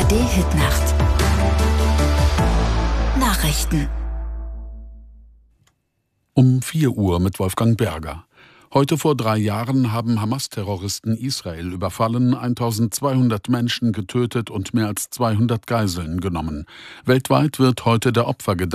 ARD-Hitnacht. Nachrichten. Um 4 Uhr mit Wolfgang Berger. Heute vor 3 Jahren haben Hamas-Terroristen Israel überfallen, 1200 Menschen getötet und mehr als 200 Geiseln genommen. Weltweit wird heute der Opfer gedacht.